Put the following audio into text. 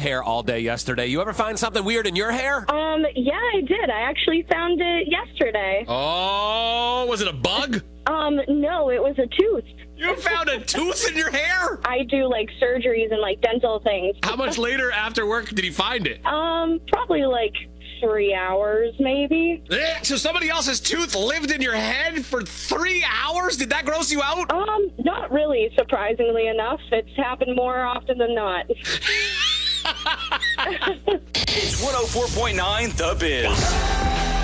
hair all day yesterday. You ever find something weird in your hair? Yeah, I did. I actually found it yesterday. Oh, was it a bug? No, it was a tooth. You found a tooth in your hair? I do, like, surgeries and, like, dental things. How much later after work did he find it? Probably, like, 3 hours, maybe. So somebody else's tooth lived in your head for 3 hours? Did that gross you out? Not really, surprisingly enough. It's happened more often than not. It's 104.9 The Biz.